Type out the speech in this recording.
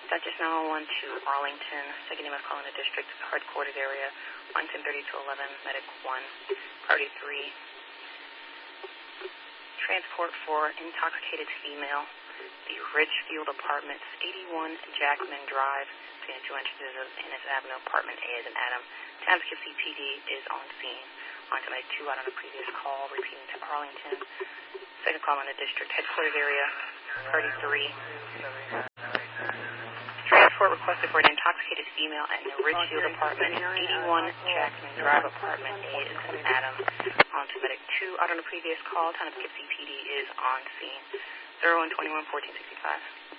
Dutchess 911 to Arlington, second name of calling the district headquarters area, Arlington 3211, medic 1, priority 3. Transport for intoxicated female, the Ridgefield Apartments, 81 Jackman Drive, between the two entrances of Ennis Avenue, apartment A as in Adam. Poughkeepsie PD is on scene. Arlington medic 2 out on the previous call, repeating to Arlington, second call on the district headquarters area, priority 3. Transport requested for an intoxicated female at the Ridgefield Apartment, 81 Jackman Drive, apartment A is in Adam. On to medic 2 out on the previous call. Town of Poughkeepsie PD is on scene. 0121 1465.